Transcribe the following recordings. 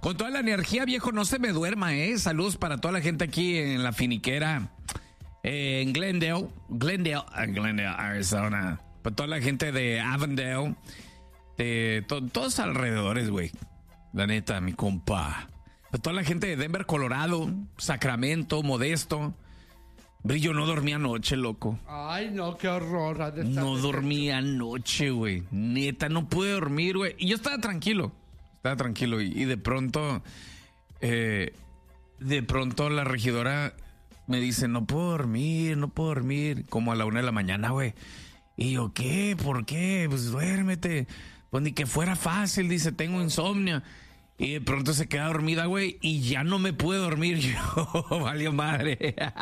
Con toda la energía, viejo, no se me duerma, ¿eh? Saludos para toda la gente aquí en la finiquera, en Glendale, Arizona. Para toda la gente de Avondale, de todos alrededores, güey. La neta, mi compa. Para toda la gente de Denver, Colorado, Sacramento, Modesto. Brillo, no dormí anoche, loco. Ay, no, qué horror. No dormí anoche, güey. Neta, no pude dormir, güey. Y yo estaba tranquilo. Y de pronto la regidora me dice, no puedo dormir, como a la 1 de la mañana, güey. Y yo, ¿qué? ¿Por qué? Pues duérmete. Pues ni que fuera fácil, dice, tengo insomnio. Y de pronto se queda dormida, güey, y ya no me pude dormir yo. Valió madre.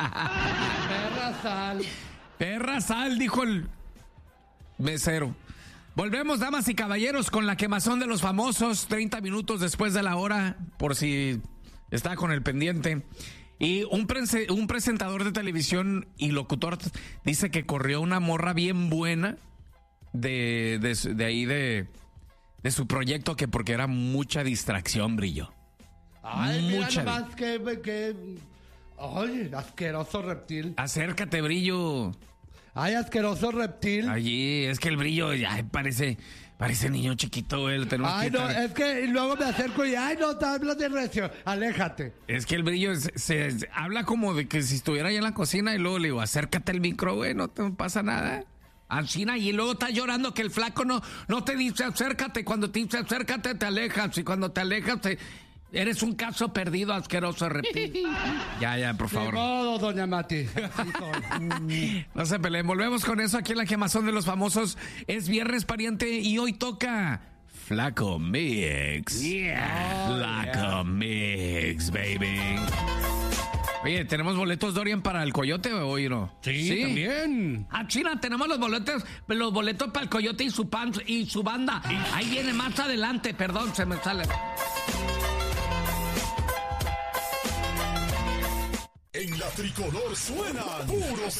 Perra sal, dijo el mesero. Volvemos, damas y caballeros, con la quemazón de los famosos, 30 minutos después de la hora, por si está con el pendiente. Y un presentador de televisión y locutor dice que corrió una morra bien buena de ahí de su proyecto, que porque era mucha distracción, Brillo. Ay, mira nomás que... Ay, asqueroso reptil. Acércate, Brillo. Ay, asqueroso reptil. Allí, es que el Brillo ya parece niño chiquito, güey. Ay, no, es que luego me acerco y ay, no, te hablas de recio. Aléjate. Es que el Brillo se habla como de que si estuviera allá en la cocina, y luego le digo, acércate al micro, güey, no te pasa nada. Ancina, y luego está llorando que el flaco no te dice acércate. Cuando te dice acércate, te alejas. Y cuando te alejas, eres un caso perdido, asqueroso reptil. Ya, por favor. De modo, doña Mati. No se peleen. Volvemos con eso aquí en la quemazón de los famosos. Es viernes, pariente, y hoy toca Flaco Mix. Flaco Mix, baby. Oye, ¿tenemos boletos, Dorian, para el Coyote hoy no? Sí, también. China, tenemos los boletos para el Coyote y su banda. Ahí viene más adelante, perdón, se me sale. En la tricolor suenan puros